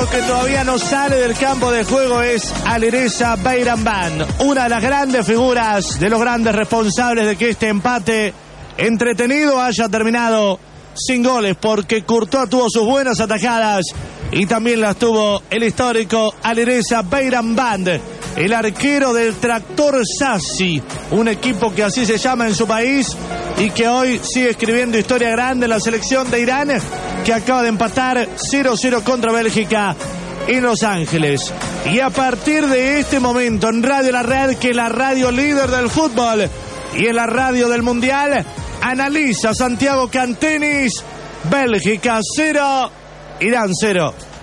único que todavía no sale del campo de juego es Alireza Bayramban, una de las grandes figuras, de los grandes responsables de que este empate entretenido haya terminado sin goles, porque Courtois tuvo sus buenas atajadas y también las tuvo el histórico Alireza Bayramban, el arquero del Tractor Sassi, un equipo que así se llama en su país y que hoy sigue escribiendo historia grande en la selección de Irán, que acaba de empatar 0-0 contra Bélgica en Los Ángeles. Y a partir de este momento en Radio La Red, que es la radio líder del fútbol y en la radio del Mundial, analiza Santiago Cantenis: Bélgica 0, Irán 0.